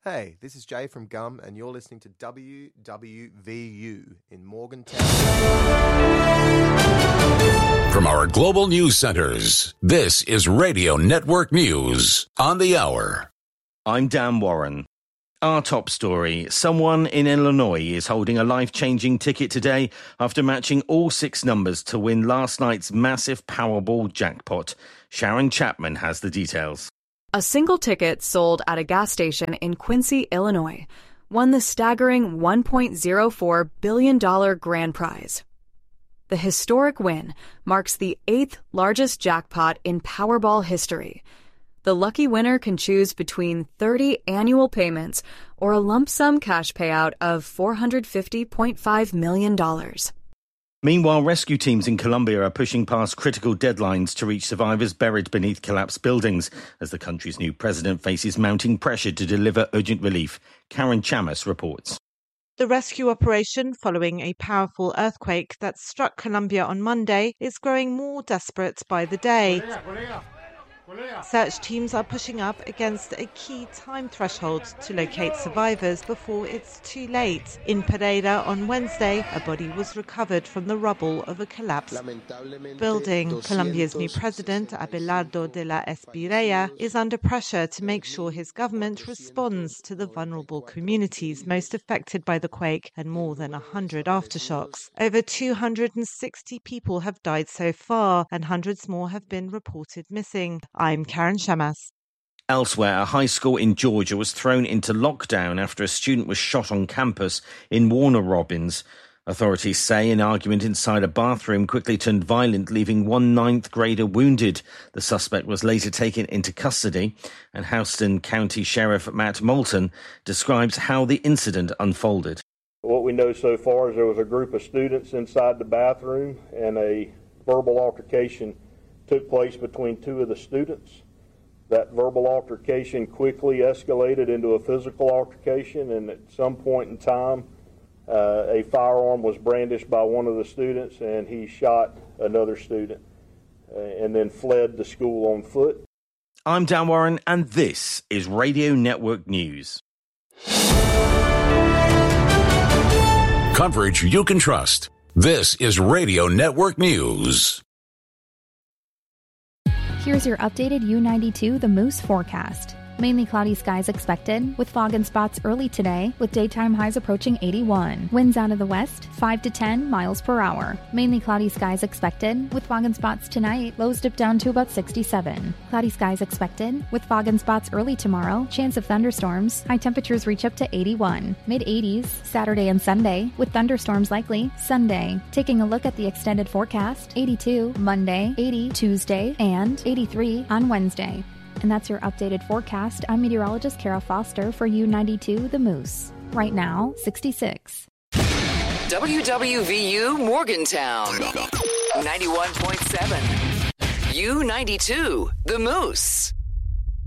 Hey, this is Jay from Gum, and you're listening to WWVU in Morgantown. From our global news centers, this is Radio Network News on the Hour. I'm Dan Warren. Our top story, someone in Illinois is holding a life-changing ticket today after matching all 6 numbers to win last night's massive Powerball jackpot. Sharon Chapman has the details. A single ticket sold at a gas station in Quincy, Illinois, won the staggering $1.04 billion grand prize. The historic win marks the 8th largest jackpot in Powerball history. The lucky winner can choose between 30 annual payments or a lump sum cash payout of $450.5 million. Meanwhile, rescue teams in Colombia are pushing past critical deadlines to reach survivors buried beneath collapsed buildings as the country's new president faces mounting pressure to deliver urgent relief. Karen Chamas reports. The rescue operation following a powerful earthquake that struck Colombia on Monday is growing more desperate by the day. Search teams are pushing up against a key time threshold to locate survivors before it's too late. In Pereira on Wednesday, a body was recovered from the rubble of a collapsed building. Colombia's new president, Abelardo de la Espriella, is under pressure to make sure his government responds to the vulnerable communities most affected by the quake and more than 100 aftershocks. Over 260 people have died so far, and hundreds more have been reported missing. I'm Karen Chamas. Elsewhere, a high school in Georgia was thrown into lockdown after a student was shot on campus in Warner Robins. Authorities say an argument inside a bathroom quickly turned violent, leaving one 9th grader wounded. The suspect was later taken into custody, and Houston County Sheriff Matt Moulton describes how the incident unfolded. What we know so far is there was a group of students inside the bathroom, and a verbal altercation took place between 2 of the students. That verbal altercation quickly escalated into a physical altercation, and at some point in time, a firearm was brandished by one of the students, and he shot another student and then fled the school on foot. I'm Dan Warren, and this is Radio Network News. Coverage you can trust. This is Radio Network News. Here's your updated U92 The Moose forecast. Mainly cloudy skies expected, with fog and spots early today, with daytime highs approaching 81. Winds out of the west, 5 to 10 miles per hour. Mainly cloudy skies expected, with fog and spots tonight, lows dip down to about 67. Cloudy skies expected, with fog and spots early tomorrow, chance of thunderstorms, high temperatures reach up to 81. Mid-80s, Saturday and Sunday, with thunderstorms likely, Sunday. Taking a look at the extended forecast, 82 Monday, 80 Tuesday, and 83 on Wednesday. And that's your updated forecast. I'm meteorologist Kara Foster for U92 The Moose. Right now, 66. WWVU Morgantown, 91.7. U92 The Moose.